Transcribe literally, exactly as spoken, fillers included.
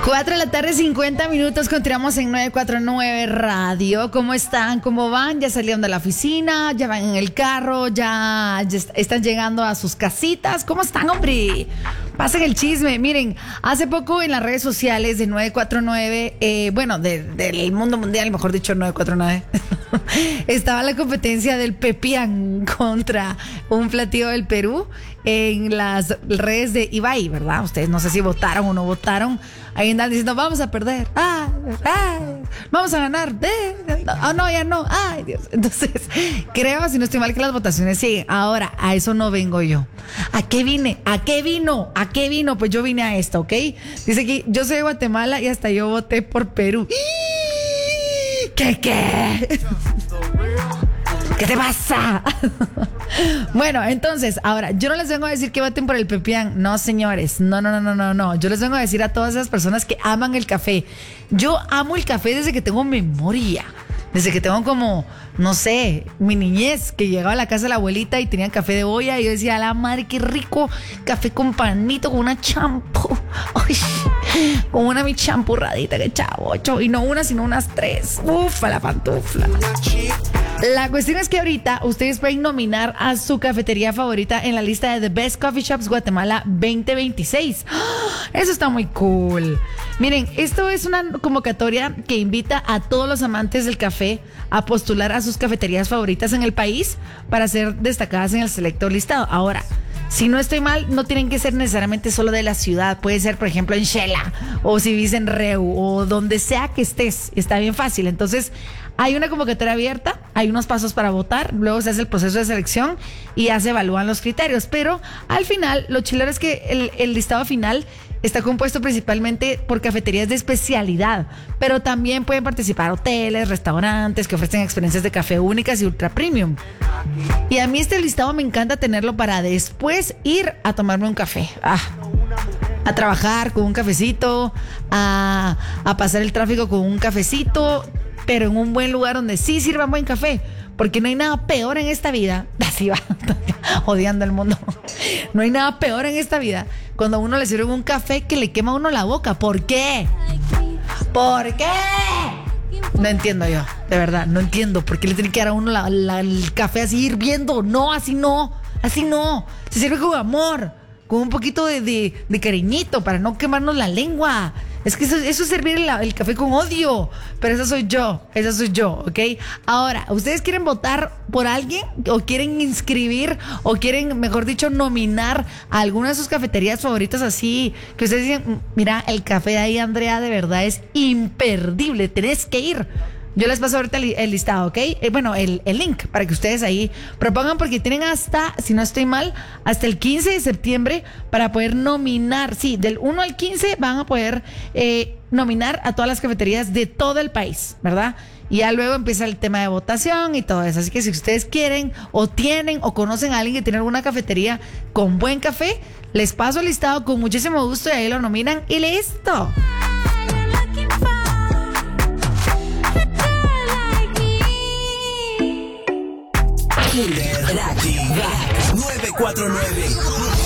cuatro de la tarde, cincuenta minutos, continuamos en nueve cuatro nueve Radio. ¿Cómo están? ¿Cómo van? ¿Ya salieron de la oficina? ¿Ya van en el carro? ¿Ya, ya est- están llegando a sus casitas? ¿Cómo están, hombre? Pasen el chisme. Miren, hace poco en las redes sociales de nueve cuatro nueve, eh, bueno, de- del mundo mundial, mejor dicho, nueve cuatro nueve, estaba la competencia del pepián contra un platillo del Perú en las redes de Ibai, ¿verdad? Ustedes no sé si votaron o no votaron. Ahí andan diciendo, vamos a perder, ah, ah, vamos a ganar, eh, no, no, ya no, ay Dios. Entonces, creo, si no estoy mal, que las votaciones siguen. Ahora, a eso no vengo yo. ¿A qué vine? ¿A qué vino? ¿A qué vino? Pues yo vine a esto, ¿ok? Dice aquí, yo soy de Guatemala y hasta yo voté por Perú. ¿Qué, qué? ¿Qué te pasa? Bueno, entonces, ahora, yo no les vengo a decir que voten por el pepián. No, señores. No, no, no, no, no, no. Yo les vengo a decir a todas esas personas que aman el café. Yo amo el café desde que tengo memoria. Desde que tengo como, no sé, mi niñez, que llegaba a la casa de la abuelita y tenían café de olla y yo decía, a la madre, qué rico, café con panito, con una champú, uy, con una mi champurradita, que chavocho, y no una, sino unas tres, ufa, la pantufla. La cuestión es que ahorita ustedes pueden nominar a su cafetería favorita en la lista de The Best Coffee Shops Guatemala veinte veintiséis. Eso está muy cool. Miren, esto es una convocatoria que invita a todos los amantes del café a postular a sus cafeterías favoritas en el país para ser destacadas en el selecto listado. Ahora, si no estoy mal, no tienen que ser necesariamente solo de la ciudad. Puede ser, por ejemplo, en Shela, o si vives en Reu, o donde sea que estés. Está bien fácil. Entonces, hay una convocatoria abierta, hay unos pasos para votar, luego se hace el proceso de selección y ya se evalúan los criterios. Pero al final, lo chilero es que el, el listado final está compuesto principalmente por cafeterías de especialidad, pero también pueden participar hoteles, restaurantes que ofrecen experiencias de café únicas y ultra premium. Y a mí este listado me encanta tenerlo para después ir a tomarme un café. Ah, a trabajar con un cafecito, a, a pasar el tráfico con un cafecito, pero en un buen lugar donde sí sirvan buen café. Porque no hay nada peor en esta vida, así va, odiando el mundo. No hay nada peor en esta vida cuando a uno le sirven un café que le quema a uno la boca. ¿Por qué? ¿Por qué? No entiendo yo, de verdad, no entiendo. ¿Por qué le tiene que dar a uno la, la, el café así hirviendo? No, así no, así no. Se sirve con amor, con un poquito de, de, de cariñito para no quemarnos la lengua. Es que eso, eso es servir el, el café con odio. Pero esa soy yo, esa soy yo, ¿ok? Ahora, ¿ustedes quieren votar por alguien? ¿O quieren inscribir? ¿O quieren, mejor dicho, nominar a alguna de sus cafeterías favoritas así? Que ustedes dicen, mira, el café de ahí, Andrea, de verdad es imperdible. Tenés que ir. Yo les paso ahorita el, el listado, ¿ok? Eh, bueno, el, el link para que ustedes ahí propongan, porque tienen hasta, si no estoy mal, hasta el quince de septiembre para poder nominar. Sí, del uno al quince van a poder eh, nominar a todas las cafeterías de todo el país, ¿verdad? Y ya luego empieza el tema de votación y todo eso. Así que si ustedes quieren o tienen o conocen a alguien que tiene alguna cafetería con buen café, les paso el listado con muchísimo gusto y ahí lo nominan y listo. nueve cuatro nueve